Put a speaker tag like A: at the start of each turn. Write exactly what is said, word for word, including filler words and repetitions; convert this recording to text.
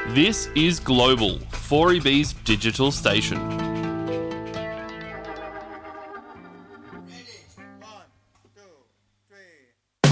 A: This is Global, four E B's digital station.